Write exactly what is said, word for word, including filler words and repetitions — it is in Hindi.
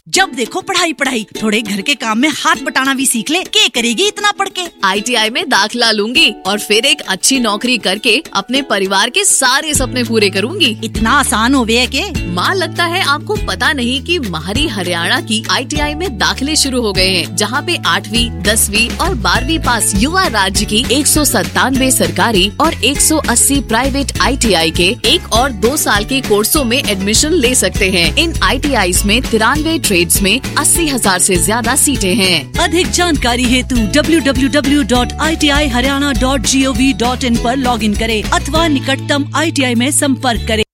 जब देखो पढ़ाई पढ़ाई, थोड़े घर के काम में हाथ बटाना भी सीख ले। क्या करेगी इतना पढ़ के? आई टी आई में दाखिला लूंगी और फिर एक अच्छी नौकरी करके अपने परिवार के सारे सपने पूरे करूंगी। इतना आसान हो गया के? माँ, लगता है आपको पता नहीं कि महारी हरियाणा की आई टी आई में दाखिले शुरू हो गए हैं, जहाँ पे आठवीं, दसवीं और बारहवीं पास युवा राज्य की एक सौ सत्तानवे सरकारी और एक सौ अस्सी प्राइवेट आई टी आई के एक और दो साल के कोर्सों में एडमिशन ले सकते हैं। इन आई टी आईज़ में तिरानवे ट्रेड्स में अस्सी हजार से ज्यादा सीटें हैं। अधिक जानकारी हेतु W W W dot I T I Haryana dot G O V dot in पर लॉगिन करें अथवा निकटतम आई टी आई में संपर्क करें।